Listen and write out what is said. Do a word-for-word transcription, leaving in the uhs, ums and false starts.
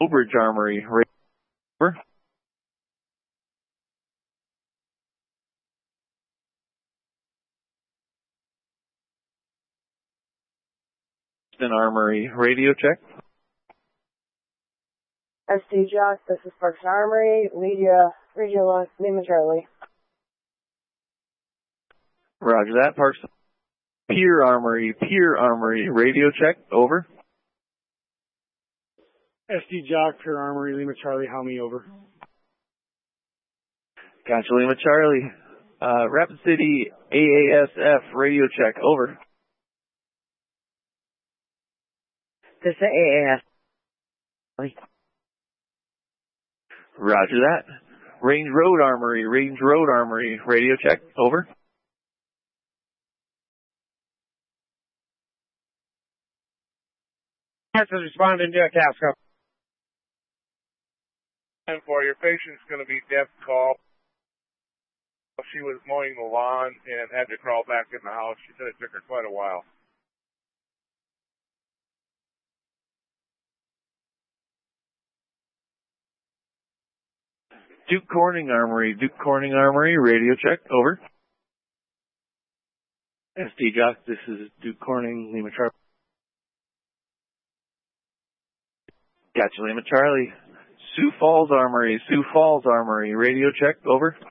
Bridge Armory, radio, over. Armory, radio check. S D Jock, this is Sparks Armory, Media, Radio Lima Charlie. Roger that, Parks. Pier Armory, Pier Armory, radio check, over. S D Jock, Pier Armory, Lima Charlie, how me, over. Gotcha, Lima Charlie. Uh, Rapid City A A S F, radio check, over. This is A A S. Roger that. Range Road Armory, Range Road Armory, radio check, over. Parks is responding to a Casco. And for your patient's going to be Deb Call. She was mowing the lawn and had to crawl back in the house. She said it took her quite a while. Duke Corning Armory, Duke Corning Armory, radio check, over. S D Jock, this is Duke Corning, Lima Charlie. Gotcha, Lima Charlie. Sioux Falls Armory, Sioux Falls Armory, radio check, over.